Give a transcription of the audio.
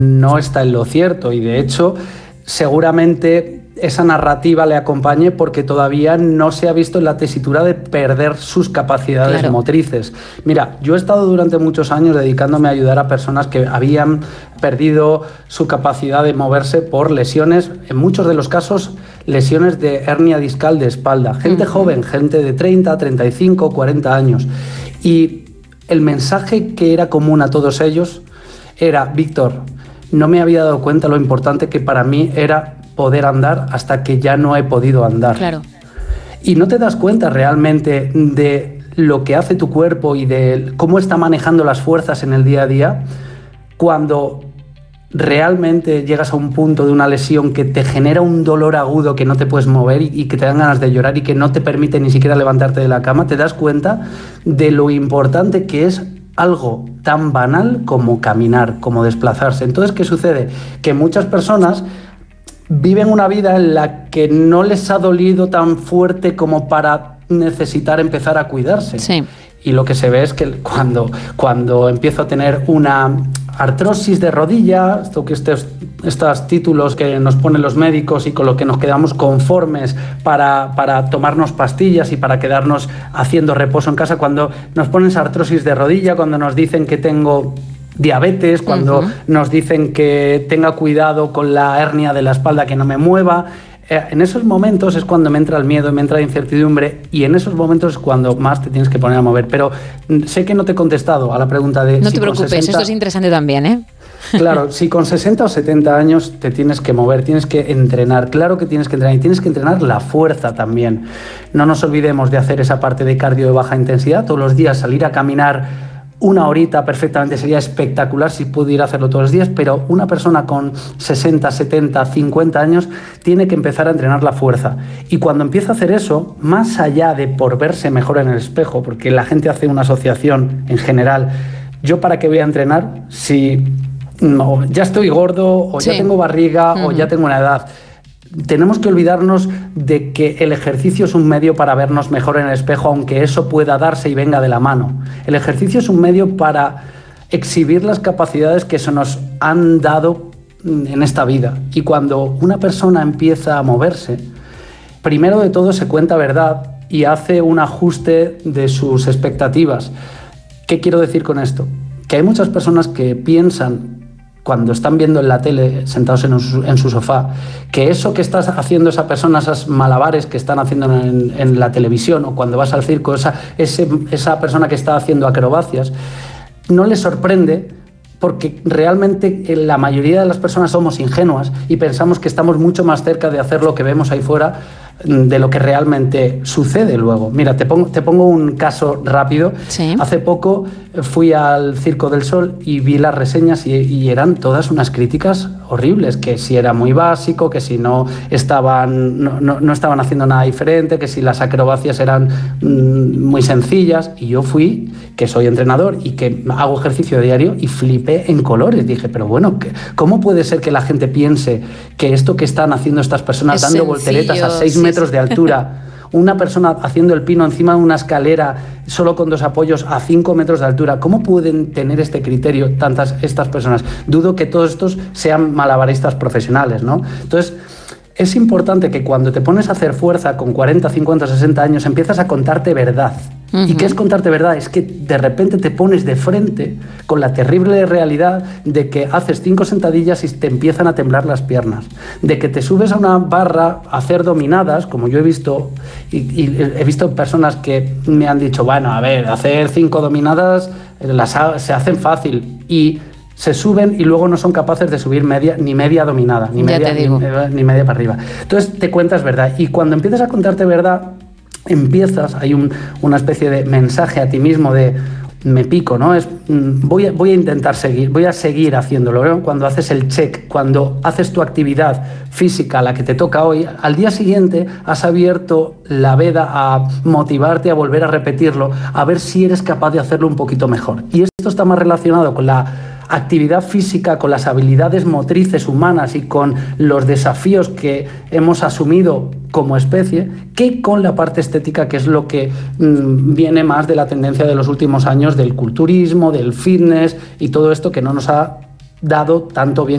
no está en lo cierto, y de hecho seguramente esa narrativa le acompañe porque todavía no se ha visto en la tesitura de perder sus capacidades motrices. Mira, yo he estado durante muchos años dedicándome a ayudar a personas que habían perdido su capacidad de moverse por lesiones, en muchos de los casos lesiones de hernia discal de espalda, gente joven, gente de 30, 35, 40 años. Y el mensaje que era común a todos ellos era: Víctor, no me había dado cuenta lo importante que para mí era poder andar hasta que ya no he podido andar. Claro. Y no te das cuenta realmente de lo que hace tu cuerpo y de cómo está manejando las fuerzas en el día a día cuando realmente llegas a un punto de una lesión que te genera un dolor agudo que no te puedes mover y que te dan ganas de llorar y que no te permite ni siquiera levantarte de la cama. Te das cuenta de lo importante que es algo tan banal como caminar, como desplazarse. Entonces, ¿qué sucede? Que muchas personas viven una vida en la que no les ha dolido tan fuerte como para necesitar empezar a cuidarse. Sí. Y lo que se ve es que cuando empiezo a tener una artrosis de rodilla, estos títulos que nos ponen los médicos y con lo que nos quedamos conformes para tomarnos pastillas y para quedarnos haciendo reposo en casa, cuando nos ponen esa artrosis de rodilla, cuando nos dicen que tengo diabetes, cuando nos dicen que tenga cuidado con la hernia de la espalda, que no me mueva. En esos momentos es cuando me entra el miedo, me entra la incertidumbre, y en esos momentos es cuando más te tienes que poner a mover. Pero sé que no te he contestado a la pregunta de... No te preocupes, esto es interesante también, ¿eh? Claro, si con 60 o 70 años te tienes que mover, tienes que entrenar, claro que tienes que entrenar, y tienes que entrenar la fuerza también. No nos olvidemos de hacer esa parte de cardio de baja intensidad, todos los días salir a caminar una horita perfectamente, sería espectacular si pudiera hacerlo todos los días, pero una persona con 60, 70, 50 años tiene que empezar a entrenar la fuerza. Y cuando empieza a hacer eso, más allá de por verse mejor en el espejo, porque la gente hace una asociación en general, ¿yo para qué voy a entrenar si no, ya estoy gordo o ya tengo barriga o ya tengo una edad? Tenemos que olvidarnos de que el ejercicio es un medio para vernos mejor en el espejo, aunque eso pueda darse y venga de la mano. El ejercicio es un medio para exhibir las capacidades que se nos han dado en esta vida. Y cuando una persona empieza a moverse, primero de todo se cuenta verdad y hace un ajuste de sus expectativas. ¿Qué quiero decir con esto? Que hay muchas personas que piensan, cuando están viendo en la tele, sentados en su sofá, que eso que está haciendo esa persona, esas malabares que están haciendo en la televisión, o cuando vas al circo, esa persona que está haciendo acrobacias, no les sorprende, porque realmente la mayoría de las personas somos ingenuas y pensamos que estamos mucho más cerca de hacer lo que vemos ahí fuera de lo que realmente sucede luego. Mira, te pongo un caso rápido. Sí. Hace poco fui al Circo del Sol y vi las reseñas y eran todas unas críticas horribles, que si era muy básico, que si no estaban haciendo nada diferente, que si las acrobacias eran muy sencillas. Y yo fui, que soy entrenador y que hago ejercicio diario, y flipé en colores. Dije, pero bueno, ¿cómo puede ser que la gente piense que esto que están haciendo estas personas, dando volteretas a 6 metros de altura, una persona haciendo el pino encima de una escalera solo con 2 apoyos a 5 metros de altura, cómo pueden tener este criterio estas personas? Dudo que todos estos sean malabaristas profesionales, ¿no? Entonces, es importante que cuando te pones a hacer fuerza con 40, 50, 60 años, empiezas a contarte verdad. ¿Y qué es contarte verdad? Es que de repente te pones de frente con la terrible realidad de que haces 5 sentadillas y te empiezan a temblar las piernas, de que te subes a una barra a hacer dominadas, como yo he visto, y he visto personas que me han dicho, bueno, a ver, hacer 5 dominadas se hacen fácil, y se suben y luego no son capaces de subir ni media dominada, ni media para arriba. Entonces te cuentas verdad, y cuando empiezas a contarte verdad, hay una especie de mensaje a ti mismo de me pico, ¿no? Voy a intentar voy a seguir haciéndolo, ¿no? Cuando haces el check, cuando haces tu actividad física, la que te toca hoy, al día siguiente has abierto la veda a motivarte a volver a repetirlo, a ver si eres capaz de hacerlo un poquito mejor. Y esto está más relacionado con la actividad física, con las habilidades motrices humanas y con los desafíos que hemos asumido como especie, que con la parte estética, que es lo que viene más de la tendencia de los últimos años del culturismo, del fitness y todo esto que no nos ha dado tanto bien